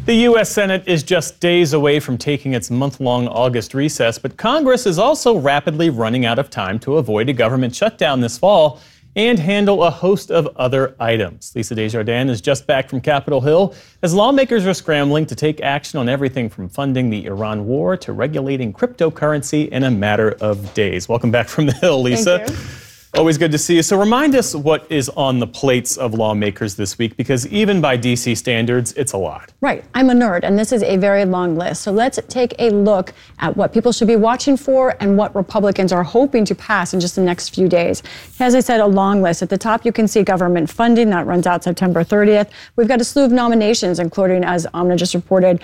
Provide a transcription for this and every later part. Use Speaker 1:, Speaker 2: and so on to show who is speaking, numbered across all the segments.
Speaker 1: The U.S. Senate is just days away from taking its month-long August recess, but Congress is also rapidly running out of time to avoid a government shutdown this fall and handle a host of other items. Lisa Desjardins is just back from Capitol Hill as lawmakers are scrambling to take action on everything from funding the Iran war to regulating cryptocurrency in a matter of days. Welcome back from the Hill, Lisa.
Speaker 2: Thank you.
Speaker 1: Always good to see you. So remind us what is on the plates of lawmakers this week, because even by D.C. standards, it's a lot.
Speaker 2: Right. I'm a nerd, and this is a very long list. So let's take a look at what people should be watching for and what Republicans are hoping to pass in just the next few days. As I said, a long list. At the top, you can see government funding. That runs out September 30th. We've got a slew of nominations, including, as Amna just reported,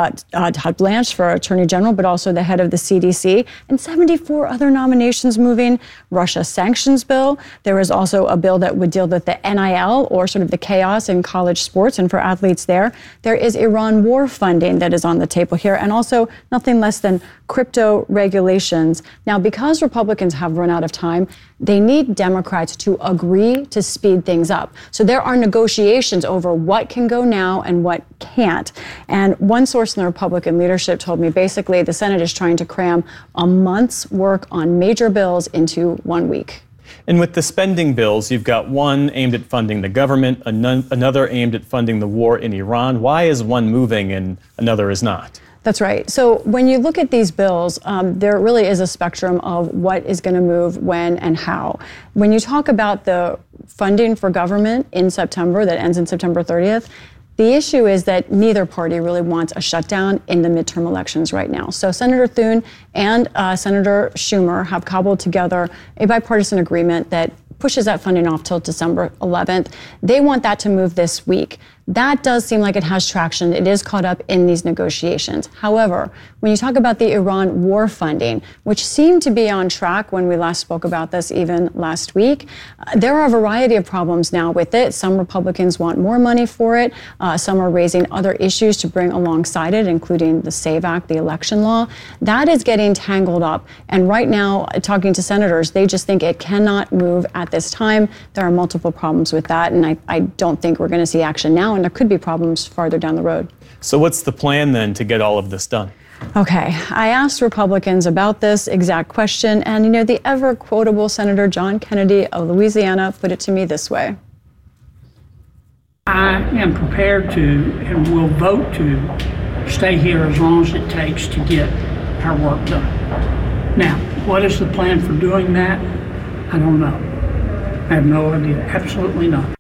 Speaker 2: Todd Blanche for Attorney General, but also the head of the CDC, and 74 other nominations moving. Russia sanctions bill. There is also a bill that would deal with the NIL, or sort of the chaos in college sports and for athletes there. There is Iran war funding that is on the table here, and also nothing less than crypto regulations. Now, because Republicans have run out of time, they need Democrats to agree to speed things up. So there are negotiations over what can go now and what can't. And one source in the Republican leadership told me basically the Senate is trying to cram a month's work on major bills into 1 week.
Speaker 1: And with the spending bills, you've got one aimed at funding the government, another aimed at funding the war in Iran. Why is one moving and another is not?
Speaker 2: That's right. So when you look at these bills, there really is a spectrum of what is going to move when and how. When you talk about the funding for government in September, that ends in September 30th, the issue is that neither party really wants a shutdown in the midterm elections right now. So Senator Thune and Senator Schumer have cobbled together a bipartisan agreement that pushes that funding off till December 11th. They want that to move this week. That does seem like it has traction. It is caught up in these negotiations. However, when you talk about the Iran war funding, which seemed to be on track when we last spoke about this even last week, there are a variety of problems now with it. Some Republicans want more money for it. Some are raising other issues to bring alongside it, including the SAVE Act, the election law. That is getting tangled up. And right now, talking to senators, they just think it cannot move at this time. There are multiple problems with that, and I don't think we're going to see action now. And there could be problems farther down the road.
Speaker 1: So what's the plan then to get all of this done?
Speaker 2: Okay, I asked Republicans about this exact question, and the ever quotable Senator John Kennedy of Louisiana put it to me this way.
Speaker 3: I am prepared to and will vote to stay here as long as it takes to get our work done. Now, what is the plan for doing that? I don't know. I have no idea, absolutely none.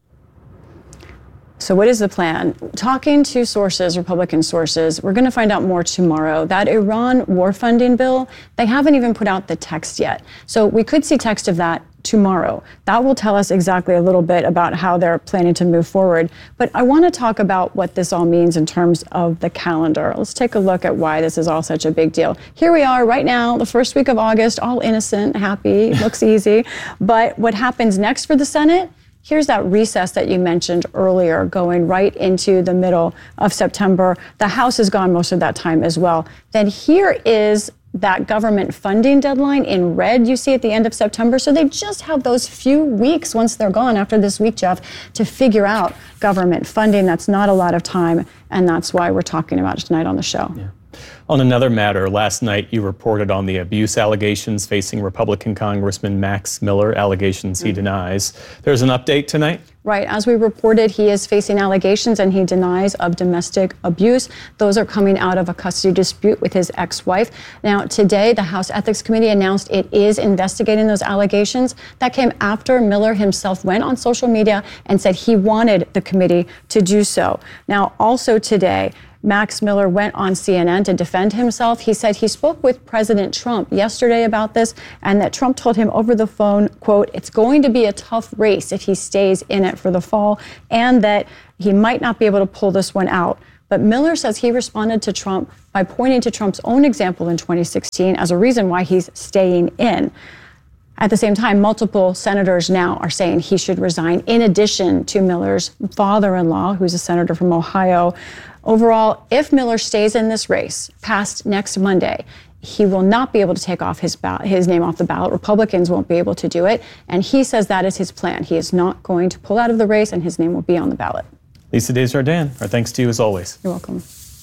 Speaker 2: So what is the plan? Talking to sources, Republican sources, we're going to find out more tomorrow. That Iran war funding bill, they haven't even put out the text yet. So we could see text of that tomorrow. That will tell us exactly a little bit about how they're planning to move forward. But I want to talk about what this all means in terms of the calendar. Let's take a look at why this is all such a big deal. Here we are right now, the first week of August, all innocent, happy, looks easy. But what happens next for the Senate? Here's that recess that you mentioned earlier, going right into the middle of September. The House is gone most of that time as well. Then here is that government funding deadline in red you see at the end of September. So they just have those few weeks once they're gone after this week, Jeff, to figure out government funding. That's not a lot of time, and that's why we're talking about it tonight on the show.
Speaker 1: Yeah. On another matter, last night you reported on the abuse allegations facing Republican Congressman Max Miller, allegations he denies. There's an update tonight?
Speaker 2: Right. As we reported, he is facing allegations and he denies of domestic abuse. Those are coming out of a custody dispute with his ex-wife. Now, today, the House Ethics Committee announced it is investigating those allegations. That came after Miller himself went on social media and said he wanted the committee to do so. Now, also today, Max Miller went on CNN to defend himself. He said he spoke with President Trump yesterday about this, and that Trump told him over the phone, quote, it's going to be a tough race if he stays in it for the fall, and that he might not be able to pull this one out. But Miller says he responded to Trump by pointing to Trump's own example in 2016 as a reason why he's staying in. At the same time, multiple senators now are saying he should resign, in addition to Miller's father-in-law, who's a senator from Ohio. Overall, if Miller stays in this race past next Monday, he will not be able to take off his name off the ballot. Republicans won't be able to do it. And he says that is his plan. He is not going to pull out of the race, and his name will be on the ballot.
Speaker 1: Lisa Desjardins, our thanks to you as always.
Speaker 2: You're welcome.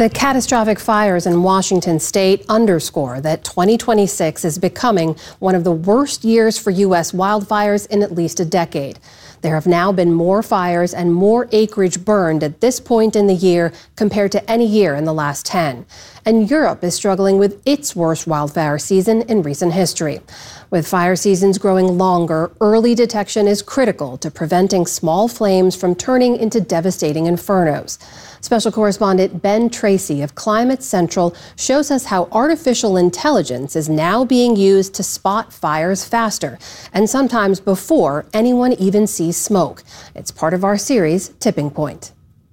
Speaker 4: The catastrophic fires in Washington state underscore that 2026 is becoming one of the worst years for U.S. wildfires in at least a decade. There have now been more fires and more acreage burned at this point in the year compared to any year in the last 10. And Europe is struggling with its worst wildfire season in recent history. With fire seasons growing longer, early detection is critical to preventing small flames from turning into devastating infernos. Special correspondent Ben Tracy of Climate Central shows us how artificial intelligence is now being used to spot fires faster, and sometimes before anyone even sees smoke. It's part of our series, Tipping Point.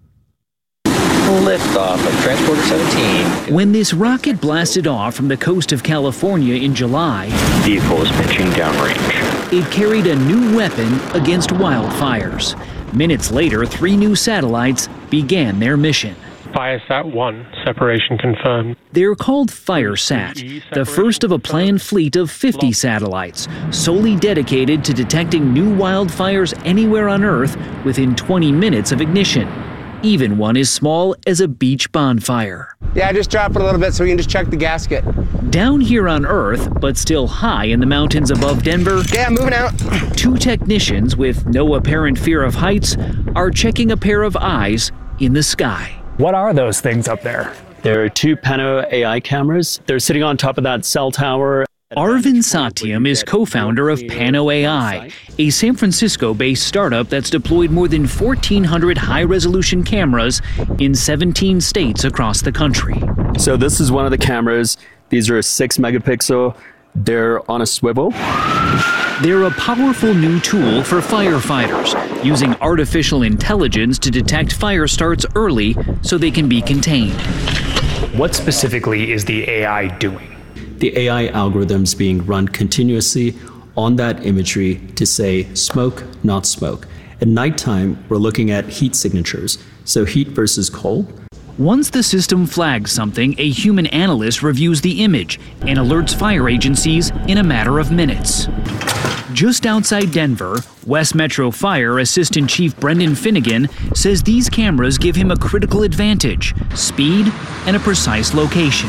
Speaker 5: Liftoff of Transporter 17.
Speaker 6: When this rocket blasted off from the coast of California in July,
Speaker 5: Vehicle was pitching downrange.
Speaker 6: it carried a new weapon against wildfires. Minutes later, 3 new satellites began their mission.
Speaker 7: Firesat-1, separation confirmed.
Speaker 6: They're called FireSat, the first of a planned fleet of 50 satellites, solely dedicated to detecting new wildfires anywhere on Earth within 20 minutes of ignition. Even one as small as a beach bonfire.
Speaker 8: Yeah, just drop it a little bit so we can just check the gasket.
Speaker 6: Down here on Earth, but still high in the mountains above Denver,
Speaker 8: Yeah, moving out.
Speaker 6: 2 technicians with no apparent fear of heights are checking a pair of eyes in the sky.
Speaker 9: What are those things up there?
Speaker 10: There are 2 Pano AI cameras. They're sitting on top of that cell tower.
Speaker 6: Arvind Satyam is co-founder of Pano AI, a San Francisco-based startup that's deployed more than 1,400 high-resolution cameras in 17 states across the country.
Speaker 10: So this is one of the cameras. These are 6 megapixel. They're on a swivel.
Speaker 6: They're a powerful new tool for firefighters, using artificial intelligence to detect fire starts early so they can be contained.
Speaker 9: What specifically is the AI doing?
Speaker 10: The AI algorithms being run continuously on that imagery to say smoke, not smoke. At nighttime, we're looking at heat signatures, so heat versus cold.
Speaker 6: Once the system flags something, a human analyst reviews the image and alerts fire agencies in a matter of minutes. Just outside Denver, West Metro Fire Assistant Chief Brendan Finnegan says these cameras give him a critical advantage: speed and a precise location.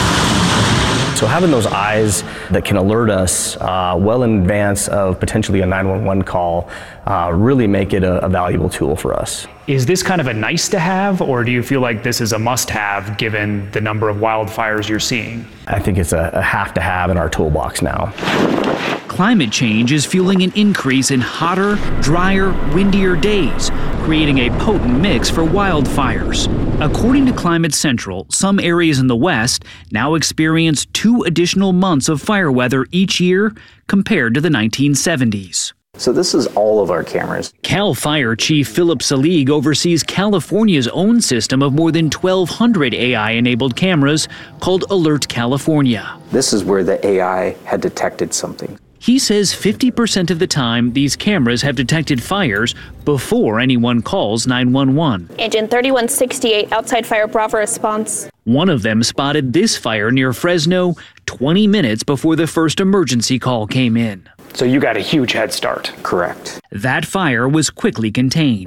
Speaker 11: So having those eyes that can alert us well in advance of potentially a 911 call really make it a valuable tool for us.
Speaker 9: Is this kind of a nice to have, or do you feel like this is a must have given the number of wildfires you're seeing?
Speaker 11: I think it's a have to have in our toolbox now.
Speaker 6: Climate change is fueling an increase in hotter, drier, windier days, creating a potent mix for wildfires. According to Climate Central, some areas in the West now experience 2 additional months of fire weather each year compared to the 1970s.
Speaker 5: So this is all of our cameras.
Speaker 6: CAL FIRE Chief Philip Salig oversees California's own system of more than 1,200 AI-enabled cameras called Alert California.
Speaker 5: This is where the AI had detected something.
Speaker 6: He says 50% of the time these cameras have detected fires before anyone calls 911.
Speaker 12: Engine 3168 outside Fire Bravo response.
Speaker 6: One of them spotted this fire near Fresno 20 minutes before the first emergency call came in.
Speaker 9: So you got a huge head start.
Speaker 5: Correct.
Speaker 6: That fire was quickly contained.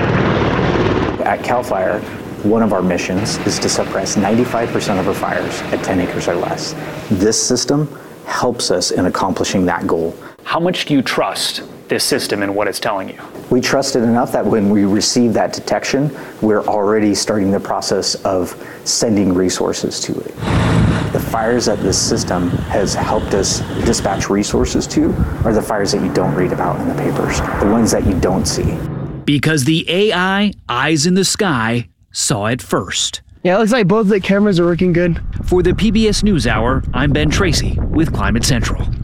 Speaker 5: At CAL FIRE, one of our missions is to suppress 95% of our fires at 10 acres or less. This system helps us in accomplishing that goal.
Speaker 9: How much do you trust this system and what it's telling you?
Speaker 5: We trust it enough that when we receive that detection, we're already starting the process of sending resources to it. The fires that this system has helped us dispatch resources to are the fires that you don't read about in the papers, the ones that you don't see.
Speaker 6: Because the AI, eyes in the sky, saw it first.
Speaker 8: Yeah, it looks like both the cameras are working good.
Speaker 6: For the PBS NewsHour, I'm Ben Tracy with Climate Central.